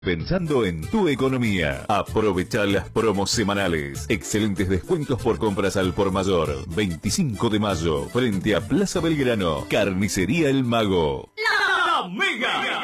Pensando en tu economía. Aprovecha las promos semanales. Excelentes descuentos por compras al por mayor. 25 de mayo, frente a Plaza Belgrano. Carnicería El Mago. La Mega.